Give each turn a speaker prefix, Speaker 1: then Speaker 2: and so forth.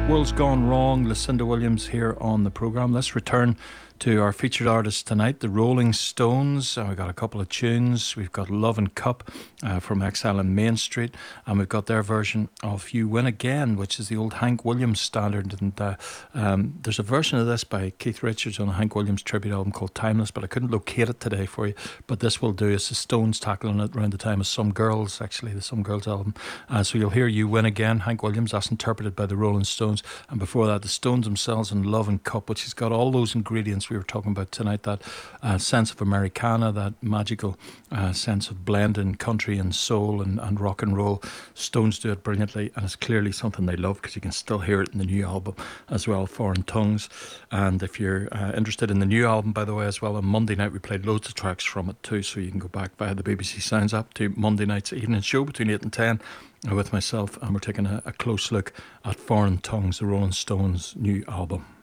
Speaker 1: World's Gone Wrong, Lucinda Williams here on the programme. Let's return to our featured artists tonight, the Rolling Stones. We've got a couple of tunes. We've got Love and Cup from Exile on Main Street, and we've got their version of You Win Again, which is the old Hank Williams standard. And there's a version of this by Keith Richards on a Hank Williams tribute album called Timeless, but I couldn't locate it today for you. But this will do. It's the Stones tackling it around the time of Some Girls, actually, the Some Girls album. So you'll hear You Win Again, Hank Williams, that's interpreted by the Rolling Stones. And before that, the Stones themselves and Love and Cup, which has got all those ingredients we were talking about tonight, that sense of Americana, that magical sense of blending country and soul and rock and roll. Stones do it brilliantly, and it's clearly something they love, because you can still hear it in the new album as well, Foreign Tongues. And if you're interested in the new album, by the way, as well, on Monday night we played loads of tracks from it too, so you can go back via the BBC Sounds app to Monday night's evening show between 8 and 10 with myself, and we're taking a close look at Foreign Tongues, the Rolling Stones' new album.